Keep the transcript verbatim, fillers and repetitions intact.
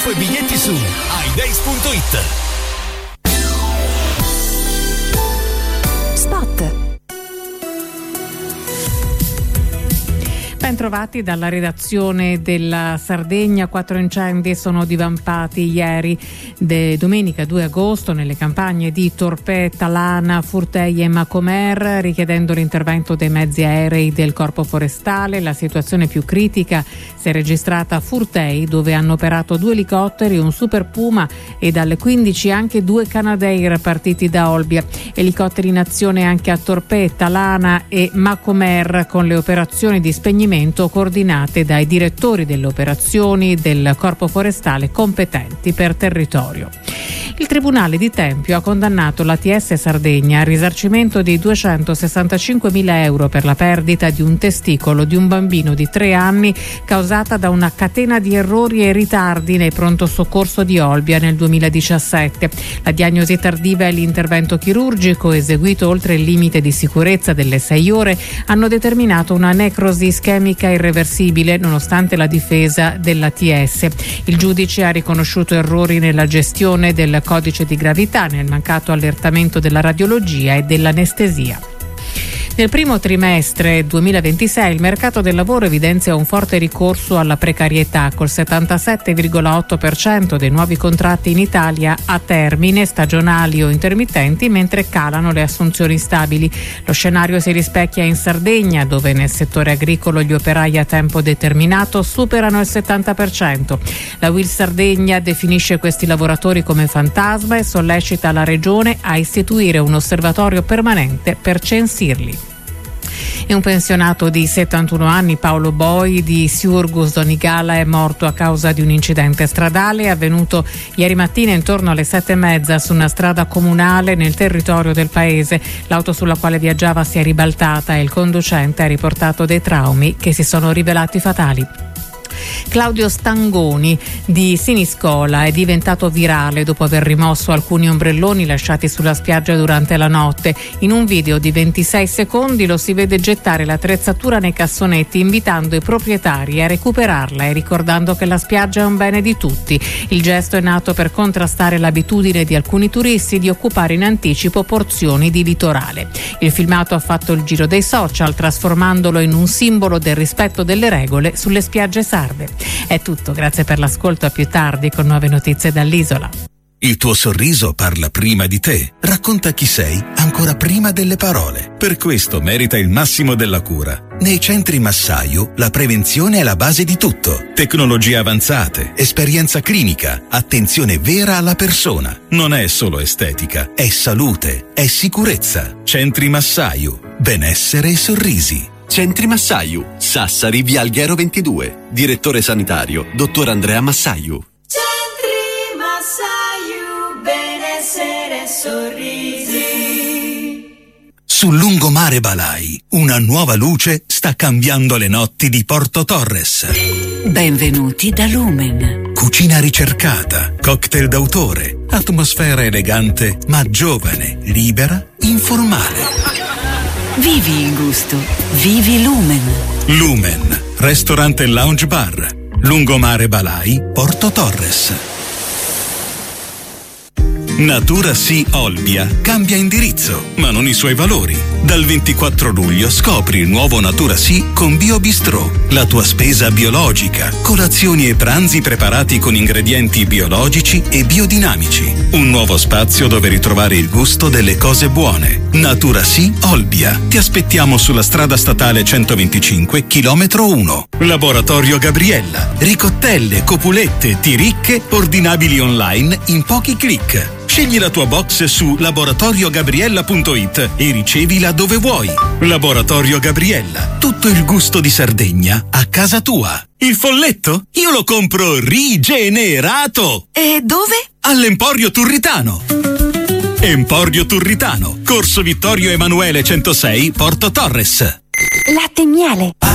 Poi biglietti su i days punto it. Spot. Ben trovati dalla redazione della Sardegna. Quattro incendi sono divampati ieri, de domenica due agosto, nelle campagne di Torpè, Talana, Furtei e Macomer, richiedendo l'intervento dei mezzi aerei del Corpo Forestale. La situazione più critica si è registrata a Furtei, dove hanno operato due elicotteri, un Super Puma e dalle quindici anche due Canadair partiti da Olbia. Elicotteri in azione anche a Torpè, Talana e Macomer, con le operazioni di spegnimento coordinate dai direttori delle operazioni del Corpo Forestale competenti per territorio. Il Tribunale di Tempio ha condannato l'A T S Sardegna al risarcimento di duecentosessantacinquemila euro per la perdita di un testicolo di un bambino di tre anni causata da una catena di errori e ritardi nei pronto soccorso di Olbia nel duemiladiciassette. La diagnosi tardiva e l'intervento chirurgico eseguito oltre il limite di sicurezza delle sei ore hanno determinato una necrosi ischemica irreversibile, nonostante la difesa dell'A T S. Il giudice ha riconosciuto errori nella gestione del codice di gravità, nel mancato allertamento della radiologia e dell'anestesia. Nel primo trimestre duemilaventisei il mercato del lavoro evidenzia un forte ricorso alla precarietà, col settantasette virgola otto per cento dei nuovi contratti in Italia a termine, stagionali o intermittenti, mentre calano le assunzioni stabili. Lo scenario si rispecchia in Sardegna, dove nel settore agricolo gli operai a tempo determinato superano il settanta per cento. La U I L Sardegna definisce questi lavoratori come fantasma e sollecita la Regione a istituire un osservatorio permanente per censirli. E un pensionato di settantuno anni, Paolo Boi, di Siurgus Donigala, è morto a causa di un incidente stradale avvenuto ieri mattina intorno alle sette e mezza su una strada comunale nel territorio del paese. L'auto sulla quale viaggiava si è ribaltata e il conducente ha riportato dei traumi che si sono rivelati fatali. Claudio Stangoni di Siniscola è diventato virale dopo aver rimosso alcuni ombrelloni lasciati sulla spiaggia durante la notte. In un video di ventisei secondi lo si vede gettare l'attrezzatura nei cassonetti, invitando i proprietari a recuperarla e ricordando che la spiaggia è un bene di tutti. Il gesto è nato per contrastare l'abitudine di alcuni turisti di occupare in anticipo porzioni di litorale. Il filmato ha fatto il giro dei social, trasformandolo in un simbolo del rispetto delle regole sulle spiagge sarde. È tutto, grazie per l'ascolto, a più tardi con nuove notizie dall'isola. Il tuo sorriso parla prima di te, racconta chi sei ancora prima delle parole. Per questo merita il massimo della cura. Nei centri Massaio la prevenzione è la base di tutto. Tecnologie avanzate, esperienza clinica, attenzione vera alla persona. Non è solo estetica, è salute, è sicurezza. Centri Massaio, benessere e sorrisi. Centri Massaiu, Sassari, via Alghero ventidue. Direttore sanitario, dottor Andrea Massaiu. Centri Massaiu, benessere e sorrisi. Sul lungomare Balai, una nuova luce sta cambiando le notti di Porto Torres. Benvenuti da Lumen. Cucina ricercata, cocktail d'autore, atmosfera elegante ma giovane, libera, informale. Vivi il gusto, vivi Lumen. Lumen, ristorante e lounge bar, lungomare Balai, Porto Torres. Natura Sì Olbia cambia indirizzo, ma non i suoi valori. Dal ventiquattro luglio scopri il nuovo Natura Sì con Bio Bistrò, la tua spesa biologica, colazioni e pranzi preparati con ingredienti biologici e biodinamici. Un nuovo spazio dove ritrovare il gusto delle cose buone. Natura Sì Olbia. Ti aspettiamo sulla strada statale centoventicinque, chilometro uno. Laboratorio Gabriella. Ricottelle, copulette, tiricche, ordinabili online in pochi click. Scegli la tua box su laboratorio gabriella punto it e ricevila dove vuoi. Laboratorio Gabriella, tutto il gusto di Sardegna a casa tua. Il folletto? Io lo compro rigenerato! E dove? All'Emporio Turritano. Emporio Turritano, Corso Vittorio Emanuele centosei, Porto Torres. Latte e miele.